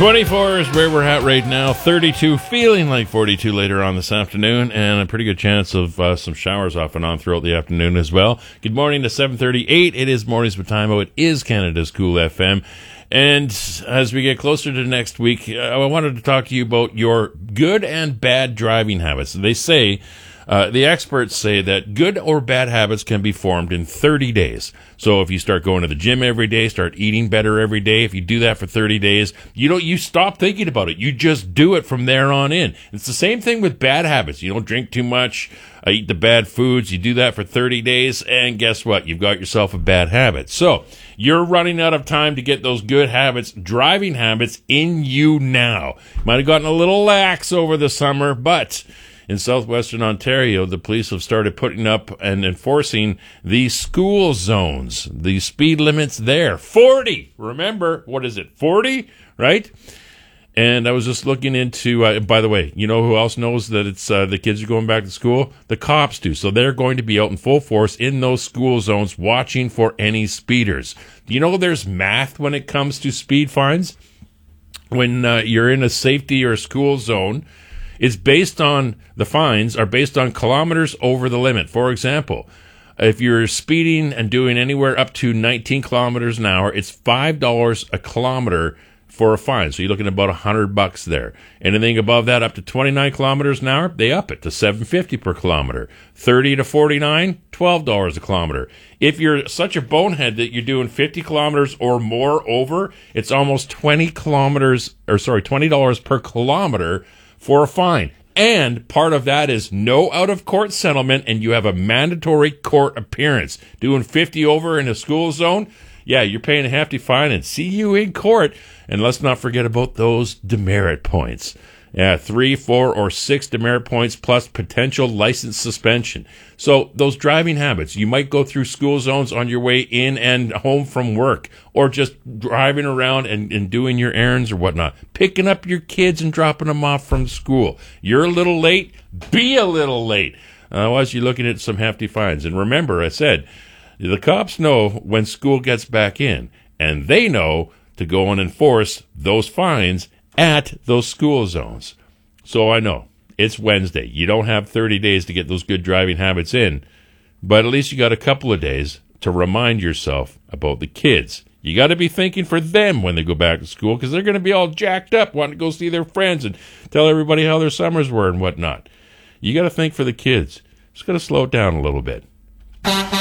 24 is where we're at right now. 32, feeling like 42 later on this afternoon, and a pretty good chance of some showers off and on throughout the afternoon as well. Good morning to 7:38. It is Mornings with Timo. It is Canada's Cool FM. And as we get closer to next week, I wanted to talk to you about your good and bad driving habits. They say, the experts say that good or bad habits can be formed in 30 days. So if you start going to the gym every day, start eating better every day, if you do that for 30 days, you stop thinking about it. You just do it from there on in. It's the same thing with bad habits. You don't drink too much, eat the bad foods. You do that for 30 days, and guess what? You've got yourself a bad habit. So you're running out of time to get those good habits, driving habits, in you now. Might have gotten a little lax over the summer, but in southwestern Ontario, the police have started putting up and enforcing the school zones, the speed limits there. 40! Remember, what is it, 40? Right? And I was just looking into, by the way, you know who else knows that it's the kids are going back to school? The cops do. So they're going to be out in full force in those school zones watching for any speeders. Do you know there's math when it comes to speed fines? When you're in a safety or a school zone, it's based on, the fines are based on kilometers over the limit. For example, if you're speeding and doing anywhere up to 19 kilometers an hour, it's $5 a kilometer for a fine. So you're looking at about $100 there. Anything above that, up to 29 kilometers an hour, they up it to $7.50 per kilometer. 30 to 49, $12 a kilometer. If you're such a bonehead that you're doing 50 kilometers or more over, it's almost $20 per kilometer for a fine. And part of that is no out-of-court settlement, and you have a mandatory court appearance. Doing 50 over in a school zone, yeah, you're paying a hefty fine, and see you in court. And let's not forget about those demerit points. Yeah, 3, 4, or 6 demerit points plus potential license suspension. So those driving habits, you might go through school zones on your way in and home from work, or just driving around and doing your errands or whatnot, picking up your kids and dropping them off from school. You're a little late, be a little late. Otherwise, you're looking at some hefty fines. And remember, I said, the cops know when school gets back in, and they know to go and enforce those fines at those school zones. So I know it's Wednesday. You don't have 30 days to get those good driving habits in, but at least you got a couple of days to remind yourself about the kids. You got to be thinking for them when they go back to school, because they're going to be all jacked up, wanting to go see their friends and tell everybody how their summers were and whatnot. You got to think for the kids. Just got to slow it down a little bit.